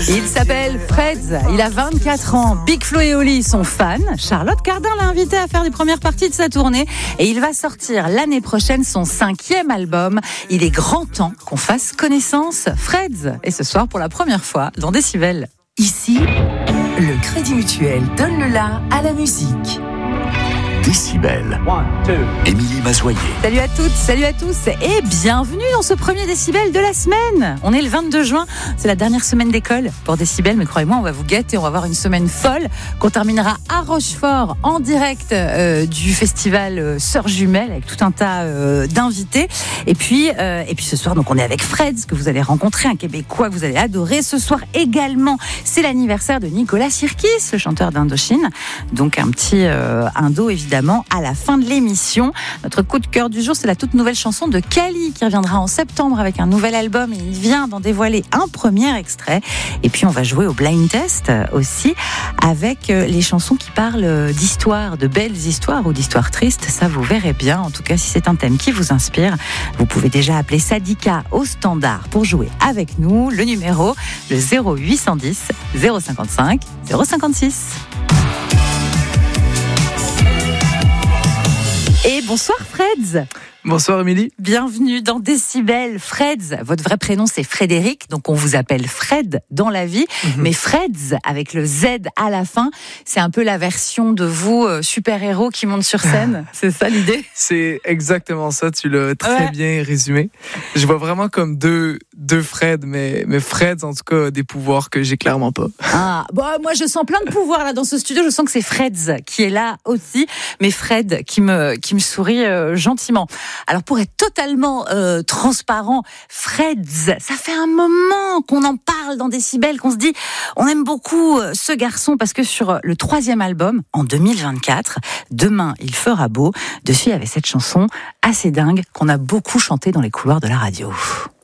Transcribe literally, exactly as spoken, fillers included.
Il s'appelle Freds, il a vingt-quatre ans. Big Flo et Oli sont fans. Charlotte Cardin l'a invité à faire les premières parties de sa tournée et il va sortir l'année prochaine son cinquième album. Il est grand temps qu'on fasse connaissance. Freds, et ce soir pour la première fois dans Décibel. Ici, le Crédit Mutuel donne le la à la musique. Décibel. Émilie Mazoyer. Salut à toutes, salut à tous et bienvenue dans ce premier Décibel de la semaine. On est le vingt-deux juin, c'est la dernière semaine d'école pour Décibel, mais croyez-moi, on va vous gâter, on va avoir une semaine folle qu'on terminera à Rochefort en direct euh, du festival euh, Sœurs Jumelles avec tout un tas euh, d'invités. Et puis, euh, et puis ce soir, donc on est avec Freds que vous allez rencontrer, un Québécois que vous allez adorer. Ce soir également, c'est l'anniversaire de Nicolas Sirkis, le chanteur d'Indochine. Donc un petit euh, Indo évidemment. À la fin de l'émission, notre coup de cœur du jour, c'est la toute nouvelle chanson de Kali qui reviendra en septembre avec un nouvel album et il vient d'en dévoiler un premier extrait. Et puis on va jouer au blind test aussi avec les chansons qui parlent d'histoires, de belles histoires ou d'histoires tristes. Ça, vous verrez bien. En tout cas, si c'est un thème qui vous inspire, vous pouvez déjà appeler Sadika au standard pour jouer avec nous. Le numéro, le zéro huit cent dix zéro cinquante-cinq zéro cinquante-six. Et bonsoir Freds. Bonsoir Émilie. Bienvenue dans Décibel. Freds, votre vrai prénom c'est Frédéric, donc on vous appelle Fred dans la vie, mm-hmm. mais Freds avec le Z à la fin, c'est un peu la version de vous euh, super-héros qui monte sur scène, c'est ça l'idée? C'est exactement ça, tu l'as très ouais. bien résumé. Je vois vraiment comme deux, deux Fred, mais, mais Freds en tout cas a des pouvoirs que j'ai clairement pas. Ah, bon, moi je sens plein de pouvoirs là dans ce studio, je sens que c'est Freds qui est là aussi, mais Fred qui me, qui me sourit euh, gentiment. Alors pour être totalement euh, transparent, Freds, ça fait un moment qu'on en parle dans Décibel, qu'on se dit on aime beaucoup euh, ce garçon parce que sur le troisième album, en deux mille vingt-quatre, Demain il fera beau, dessus il y avait cette chanson assez dingue qu'on a beaucoup chantée dans les couloirs de la radio.